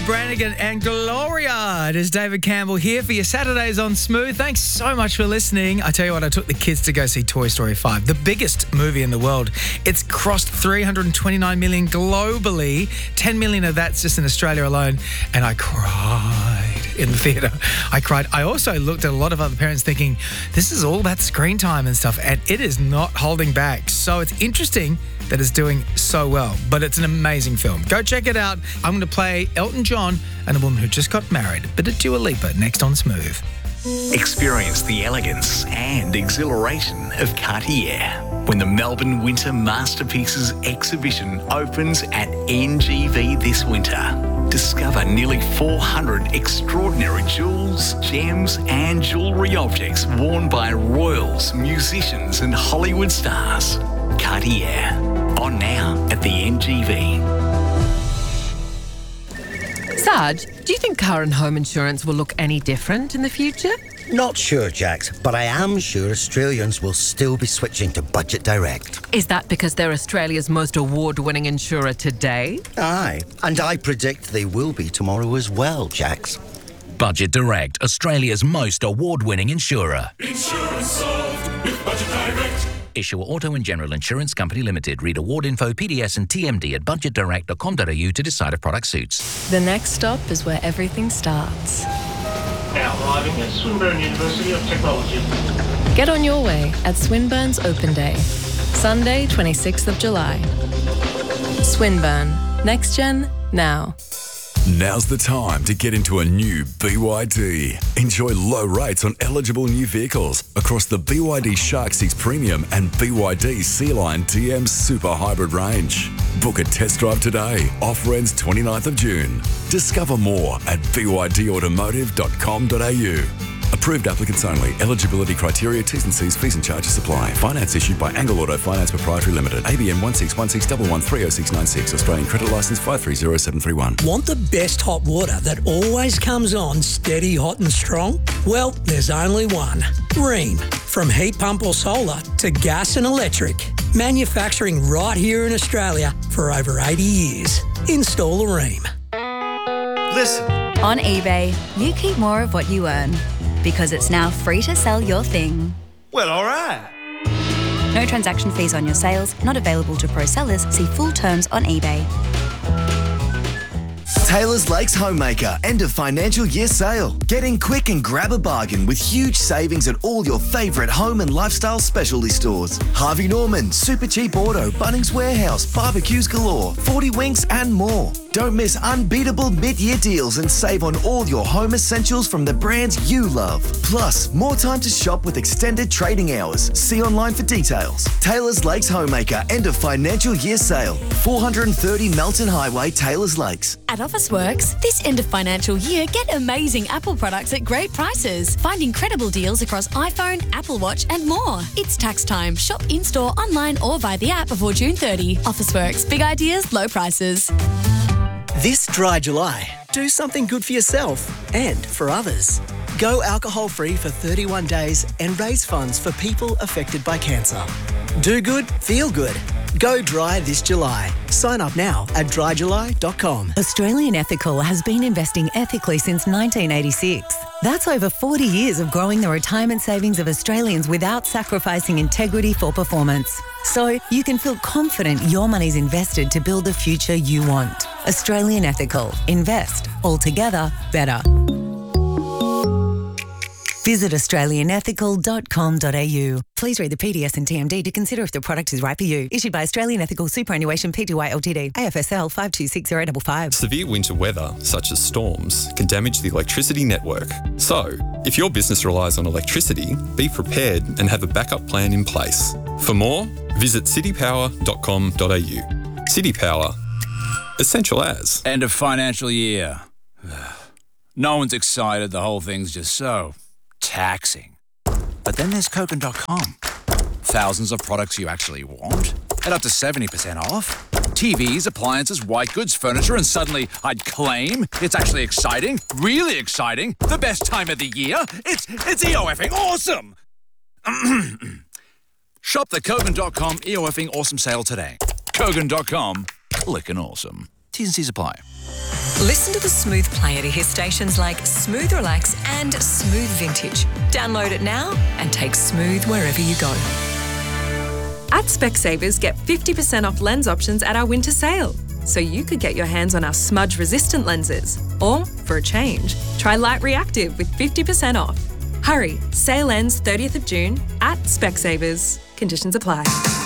Brannigan and Gloria. It is David Campbell here for your Saturdays on Smooth. Thanks so much for listening. I tell you what, I took the kids to go see Toy Story 5, the biggest movie in the world. It's crossed 329 million globally. 10 million of that's just in Australia alone. And I cried in the theatre. I cried. I also looked at a lot of other parents thinking, this is all about screen time and stuff, and it is not holding back. So it's interesting that it's doing so well, but it's an amazing film. Go check it out. I'm going to play Elton John and a woman who just got married. Bit of Dua Lipa next on Smooth. Experience the elegance and exhilaration of Cartier when the Melbourne Winter Masterpieces exhibition opens at NGV this winter. Discover nearly 400 extraordinary jewels, gems and jewellery objects worn by royals, musicians and Hollywood stars. Cartier. On now at the NGV. Sarge, do you think car and home insurance will look any different in the future? Not sure, Jax, but I am sure Australians will still be switching to Budget Direct. Is that because they're Australia's most award-winning insurer today? Aye, and I predict they will be tomorrow as well, Jax. Budget Direct, Australia's most award-winning insurer. Insurance solved with Budget Direct. Issuer Auto and General Insurance Company Limited. Read award info, PDS and TMD at budgetdirect.com.au to decide if product suits. The next stop is where everything starts. Now arriving at Swinburne University of Technology. Get on your way at Swinburne's Open Day, Sunday, 26th of July. Swinburne. Next Gen, now. Now's the time to get into a new BYD. Enjoy low rates on eligible new vehicles across the BYD Shark 6 Premium and BYD Sea-Line TM Super Hybrid range. Book a test drive today. Offer ends 29th of June. Discover more at bydautomotive.com.au. Approved applicants only. Eligibility criteria, T's and C's, fees and charges apply. Finance issued by Angle Auto Finance Proprietary Limited. ABN 16161130696. Australian credit licence 530731. Want the best hot water that always comes on steady, hot and strong? Well, there's only one. Rheem. From heat pump or solar to gas and electric. Manufacturing right here in Australia for over 80 years. Install a Rheem. Listen. On eBay, you keep more of what you earn. Because it's now free to sell your thing. Well, all right. No transaction fees on your sales, not available to pro sellers. See full terms on eBay. Taylor's Lakes Homemaker end of financial year sale. Get in quick and grab a bargain with huge savings at all your favourite home and lifestyle specialty stores. Harvey Norman, Super Cheap Auto, Bunnings Warehouse, barbecues galore, 40 Winks and more. Don't miss unbeatable mid-year deals and save on all your home essentials from the brands you love. Plus, more time to shop with extended trading hours. See online for details. Taylor's Lakes Homemaker end of financial year sale. 430 Melton Highway, Taylor's Lakes. At Officeworks, this end of financial year, get amazing Apple products at great prices. Find incredible deals across iPhone, Apple Watch and more. It's tax time. Shop in-store, online or via the app before June 30. Officeworks. Big ideas, low prices. This dry July, do something good for yourself and for others. Go alcohol-free for 31 days and raise funds for people affected by cancer. Do good, feel good. Go dry this July. Sign up now at dryjuly.com. Australian Ethical has been investing ethically since 1986. That's over 40 years of growing the retirement savings of Australians without sacrificing integrity for performance. So you can feel confident your money's invested to build the future you want. Australian Ethical. Invest. Altogether better. Visit australianethical.com.au. Please read the PDS and TMD to consider if the product is right for you. Issued by Australian Ethical Superannuation Pty Ltd. AFSL 526055. Severe winter weather, such as storms, can damage the electricity network. So, if your business relies on electricity, be prepared and have a backup plan in place. For more, visit citypower.com.au. City Power. Essential as. End of financial year. No one's excited. The whole thing's just so taxing. But then there's Kogan.com. Thousands of products you actually want at up to 70% off. TVs, appliances, white goods, furniture, and suddenly I'd claim it's actually exciting, really exciting, the best time of the year. It's EOFing awesome. Shop the Kogan.com EOFing awesome sale today. Kogan.com, clicking awesome. T's and C's apply. Listen to the Smooth player to hear stations like Smooth Relax and Smooth Vintage. Download it now and take Smooth wherever you go. At Specsavers, get 50% off lens options at our winter sale. So you could get your hands on our smudge-resistant lenses. Or, for a change, try Light Reactive with 50% off. Hurry, sale ends 30th of June at Specsavers. Conditions apply.